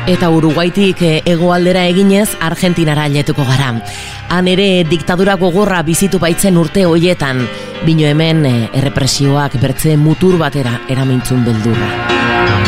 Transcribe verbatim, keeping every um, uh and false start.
Eta Uruguaitik hegoaldera eginez Argentinara ailetuko gara. Han ere diktadura gogorra bizitu baitzen urte hoietan, bino hemen errepresioak bertze mutur batera eramintzun beldurra.